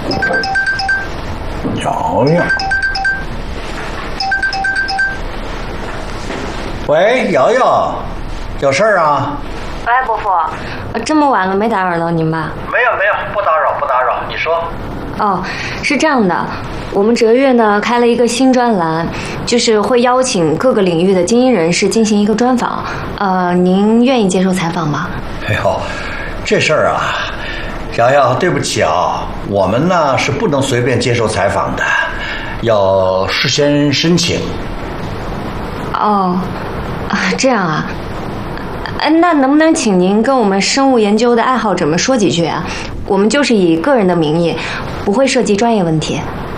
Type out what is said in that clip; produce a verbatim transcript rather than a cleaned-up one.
瑶瑶，喂，瑶瑶，有事儿啊？ 喂，伯父，这么晚了没打扰到您吧？ 没有没有，不打扰不打扰，你说。 哦，是这样的，我们哲悦呢开了一个新专栏，就是会邀请各个领域的精英人士进行一个专访。呃，您愿意接受采访吗？ 哎呦，这事儿啊，瑶瑶，对不起啊，我们呢是不能随便接受采访的，要事先申请。 哦，啊，这样啊。哎，那能不能请您跟我们生物研究的爱好者们说几句啊？我们就是以个人的名义，不会涉及专业问题。